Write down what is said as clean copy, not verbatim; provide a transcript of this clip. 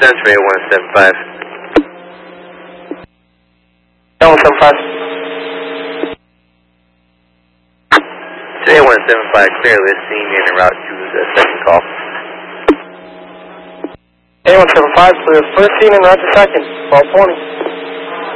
descent for 8175. 8175. 8175, clear listing and en route to the second call. 8175, clear first scene and route to second, 1220.